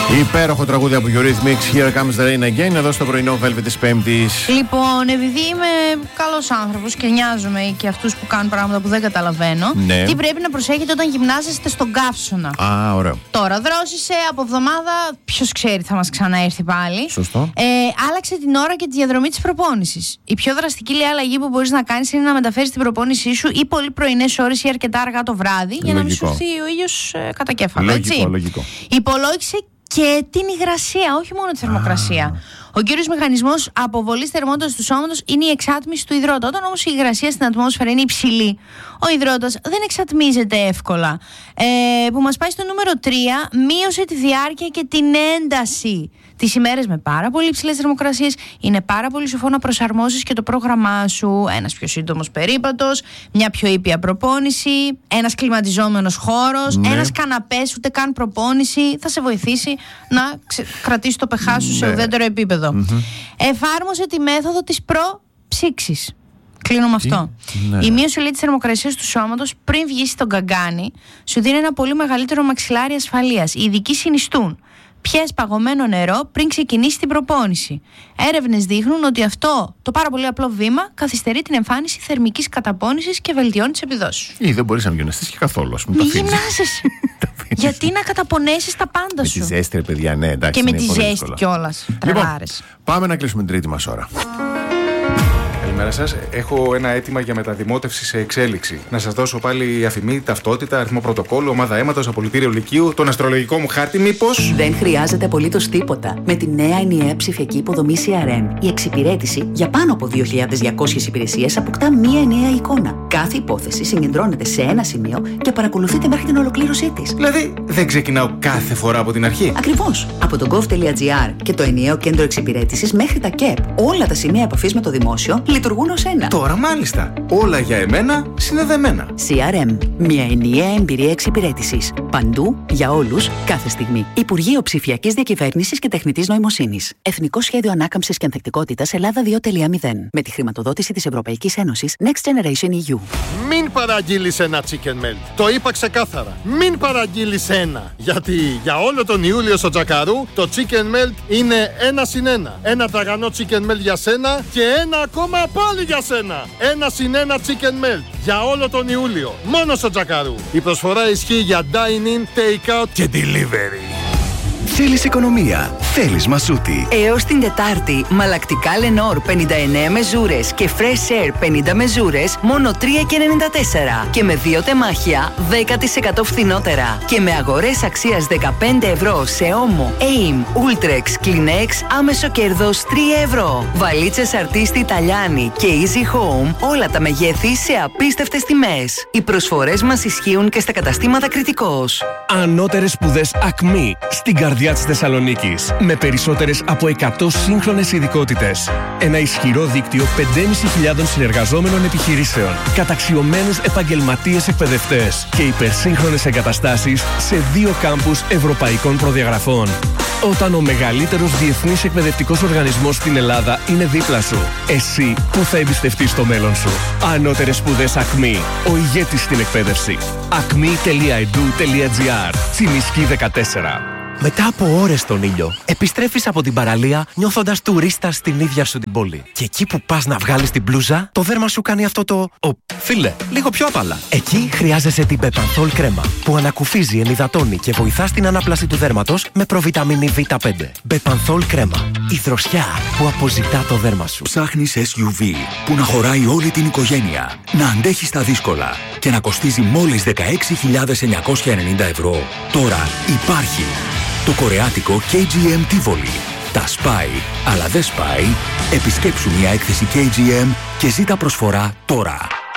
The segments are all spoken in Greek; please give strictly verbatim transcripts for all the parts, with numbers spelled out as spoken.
Υπέροχο τραγούδι από Eurythmics, Here Comes the Rain Again, εδώ στο πρωινό Velvet της Πέμπτης. Λοιπόν, επειδή είμαι καλός άνθρωπος και νοιάζομαι και αυτούς που κάνουν πράγματα που δεν καταλαβαίνω, ναι. τι πρέπει να προσέχετε όταν γυμνάζεστε στον καύσωνα. Α, ωραίο. Τώρα, δρόσισε από εβδομάδα, ποιος ξέρει, θα μας ξαναέρθει πάλι. Σωστό. Ε, άλλαξε την ώρα και τη διαδρομή της προπόνησης. Η πιο δραστική λέει, αλλαγή που μπορείς να κάνεις είναι να μεταφέρεις την προπόνησή σου ή πολύ πρωινές ώρες ή αρκετά αργά το βράδυ, για να μην σου έρθει ο ήλιος ε, κατά κέφαλο. Λογικό, έτσι. λογικό. Υπολόγισε και την υγρασία, όχι μόνο τη θερμοκρασία. Ah. Ο κύριος μηχανισμός αποβολής θερμότητας του σώματος είναι η εξάτμιση του υδρότα. Όταν όμως η υγρασία στην ατμόσφαιρα είναι υψηλή, ο υδρότας δεν εξατμίζεται εύκολα. Ε, που μας πάει στο νούμερο τρία, μείωσε τη διάρκεια και την ένταση. Τις ημέρες με πάρα πολύ υψηλές θερμοκρασίες είναι πάρα πολύ σοφό να προσαρμόσεις και το πρόγραμμά σου. Ένας πιο σύντομος περίπατος, μια πιο ήπια προπόνηση, ένας κλιματιζόμενος χώρος, ναι. ένας καναπές, ούτε καν προπόνηση. Θα σε βοηθήσει να ξε... κρατήσεις το πεχά σου ναι. σε ουδέτερο επίπεδο. Mm-hmm. Εφάρμοσε τη μέθοδο της προψήξης. Κλείνω με αυτό. Ναι. Η μείωση λέει της θερμοκρασίας του σώματος πριν βγεις στον καγκάνι σου δίνει ένα πολύ μεγαλύτερο μαξιλάρι ασφαλείας. Οι ειδικοί συνιστούν πιες παγωμένο νερό πριν ξεκινήσει την προπόνηση. Έρευνες δείχνουν ότι αυτό το πάρα πολύ απλό βήμα καθυστερεί την εμφάνιση θερμικής καταπώνησης και βελτιώνει τις επιδόσεις. Ή δεν μπορείς να γυμναστείς και καθόλου. Μη γυμνάζεσαι. Γιατί να καταπονέσεις τα πάντα σου. Με τη ζέστη, ρε παιδιά, ναι, εντάξει. Και με τη ζέστη κιόλας. Λοιπόν, πάμε να κλείσουμε την τρίτη μας ώρα. Καλημέρα σας. Έχω ένα αίτημα για μεταδημότευση σε εξέλιξη. Να σας δώσω πάλι αφημί, ταυτότητα, αριθμό πρωτοκόλλου, ομάδα αίματος, απολυτήριο λυκείου, τον αστρολογικό μου χάρτη, μήπως. Δεν χρειάζεται απολύτως τίποτα. Με τη νέα ενιαία ψηφιακή υποδομή σι αρ εμ, η εξυπηρέτηση για πάνω από δύο χιλιάδες διακόσιες υπηρεσίες αποκτά μία ενιαία εικόνα. Κάθε υπόθεση συγκεντρώνεται σε ένα σημείο και παρακολουθείται μέχρι την ολοκλήρωσή της. Δηλαδή, δεν ξεκινάω κάθε φορά από την αρχή. Ακριβώς. Από το gov.gr και το ενιαίο κέντρο εξυπηρέτησης μέχρι τα ΚΕΠ, όλα τα σημεία επαφής με το δημόσιο λειτουργούν ως ένα. Τώρα μάλιστα. Όλα για εμένα συνδεδεμένα. σι αρ εμ. Μια ενιαία εμπειρία εξυπηρέτησης. Παντού, για όλους, κάθε στιγμή. Υπουργείο Ψηφιακής Διακυβέρνησης και Τεχνητής Νοημοσύνης. Εθνικό Σχέδιο Ανάκαμψης και Ανθεκτικότητας Ελλάδα δύο κόμμα μηδέν. Με τη χρηματοδότηση της Ευρωπαϊκής Ένωσης Next Generation ι γιου. Μην παραγγείλεις ένα chicken melt. Το είπα ξεκάθαρα. Μην παραγγείλεις ένα. Γιατί για όλο τον Ιούλιο στο Τζακαρού το chicken melt είναι ένα συν ένα. Ένα τραγανό chicken melt για σένα και ένα ακόμα πάλι για σένα. Ένα συν ένα chicken melt για όλο τον Ιούλιο. Μόνο στο Τζακαρού. Η προσφορά ισχύει για dine-in, take-out και delivery. Θέλεις οικονομία, θέλεις μασούτη. Έως την Τετάρτη, μαλακτικά Lenor πενήντα εννέα μεζούρες και Fresh Air πενήντα μεζούρες μόνο τρία κόμμα ενενήντα τέσσερα και με δύο τεμάχια δέκα τοις εκατό φθηνότερα. Και με αγορές αξίας δεκαπέντε ευρώ σε Omo, Aim, Ultrex, Kleenex, άμεσο κέρδος τρία ευρώ. Βαλίτσες Αρτίστη Italiani και Easy Home, όλα τα μεγέθη σε απίστευτες τιμές. Οι προσφορές μας ισχύουν και στα καταστήματα Κρητικός. Ανώτερες σπουδές Ακμή στην καρδιά της Θεσσαλονίκης. Με περισσότερες από εκατό σύγχρονες ειδικότητες. Ένα ισχυρό δίκτυο πεντέμισι χιλιάδων συνεργαζόμενων επιχειρήσεων. Καταξιωμένους επαγγελματίες εκπαιδευτές. Και υπερσύγχρονες εγκαταστάσεις σε δύο κάμπους ευρωπαϊκών προδιαγραφών. Όταν ο μεγαλύτερος διεθνής εκπαιδευτικός οργανισμός στην Ελλάδα είναι δίπλα σου, εσύ που θα εμπιστευτείς το μέλλον σου. Ανώτερες σπουδές Ακμή. Ο ηγέτης στην εκπαίδευση. ακμή τελεία ι ντι ου τελεία τζι άρ. Τσιμισκή δεκατέσσερα. Μετά από ώρες στον ήλιο, επιστρέφεις από την παραλία νιώθοντας τουρίστα στην ίδια σου την πόλη. Και εκεί που πας να βγάλεις την μπλούζα, το δέρμα σου κάνει αυτό το... Ο, φίλε, λίγο πιο απαλά. Εκεί χρειάζεσαι την Bepanthol κρέμα, που ανακουφίζει, ενυδατώνει και βοηθά στην ανάπλαση του δέρματος με προβιταμίνη βι πέντε. Bepanthol κρέμα. Η δροσιά που αποζητά το δέρμα σου. Ψάχνεις ες γιου βι που να χωράει όλη την οικογένεια, να αντέχει στα δύσκολα και να κοστίζει μόλις δεκαέξι χιλιάδες εννιακόσια ενενήντα ευρώ. Τώρα υπάρχει το κορεάτικο κέι τζι εμ Tivoli. Τα σπάει, αλλά δεν σπάει. Επισκέψου μια έκθεση κέι τζι εμ και ζήτα προσφορά τώρα.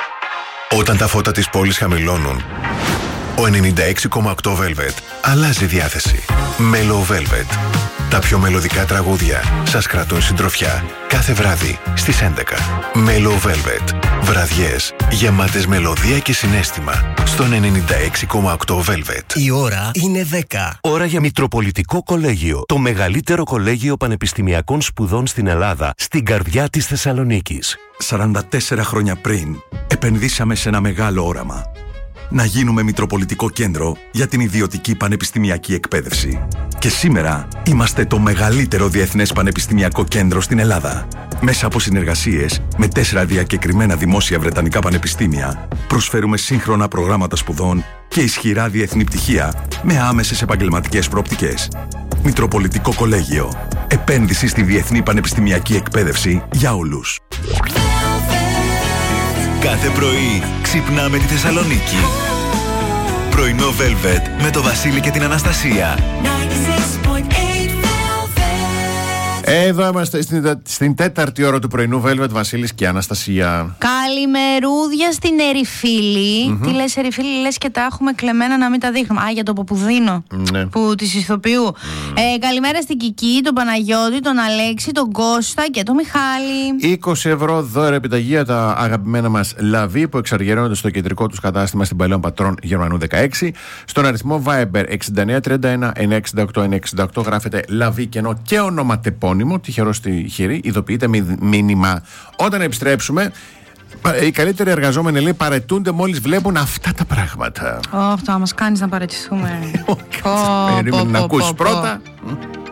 Όταν τα φώτα της πόλης χαμηλώνουν, ο ενενήντα έξι κόμμα οκτώ Velvet αλλάζει διάθεση. Mellow Velvet. Τα πιο μελωδικά τραγούδια σας κρατούν συντροφιά κάθε βράδυ στις έντεκα. Mellow Velvet. Βραδιές γεμάτες μελωδία και συναίσθημα στον ενενήντα έξι κόμμα οκτώ Velvet. Η ώρα είναι δέκα. Ώρα για Μητροπολιτικό Κολέγιο. Το μεγαλύτερο κολέγιο πανεπιστημιακών σπουδών στην Ελλάδα, στην καρδιά της Θεσσαλονίκης. σαράντα τέσσερα χρόνια πριν, επενδύσαμε σε ένα μεγάλο όραμα. Να γίνουμε Μητροπολιτικό Κέντρο για την ιδιωτική πανεπιστημιακή εκπαίδευση. Και σήμερα είμαστε το μεγαλύτερο διεθνές πανεπιστημιακό κέντρο στην Ελλάδα. Μέσα από συνεργασίες με τέσσερα διακεκριμένα δημόσια βρετανικά πανεπιστήμια, προσφέρουμε σύγχρονα προγράμματα σπουδών και ισχυρά διεθνή πτυχία με άμεσες επαγγελματικές προοπτικές. Μητροπολιτικό Κολέγιο. Επένδυση στη διεθνή πανεπιστημιακή εκπαίδευση για όλους. Κάθε πρωί ξυπνάμε τη Θεσσαλονίκη. Πρωινό Velvet με το Βασίλη και την Αναστασία. Εδώ είμαστε στην, στην τέταρτη ώρα του πρωινού Velvet, Βασίλης και Αναστασία. Καλημερούδια στην Ερυφίλη. Mm-hmm. Τι λες Ερυφίλη, λες και τα έχουμε κλεμμένα να μην τα δείχνουμε. Α, για το Ποπουδίνο, ναι. Που της ηθοποιού. Mm. Ε, καλημέρα στην Κική, τον Παναγιώτη, τον Αλέξη, τον Κώστα και τον Μιχάλη. είκοσι ευρώ δώρα επιταγή τα αγαπημένα μας Λαβί που εξαργυρώνονται στο κεντρικό τους κατάστημα στην Παλαιών Πατρών Γερμανού δεκαέξι. Στον αριθμό Viber εξήντα εννέα τριάντα ένα εννιακόσια εξήντα οκτώ εννιακόσια εξήντα οκτώ γράφετε Λαβί κενό και ονοματεπώνυμο. Τυχερό στη χειρή, ειδοποιείται μήνυμα. Όταν επιστρέψουμε, οι καλύτεροι εργαζόμενοι λέει παρετούνται μόλις βλέπουν αυτά τα πράγματα. Ω, αυτό μας κάνεις να παρετηθούμε. Περίμενε να ακούσεις πρώτα.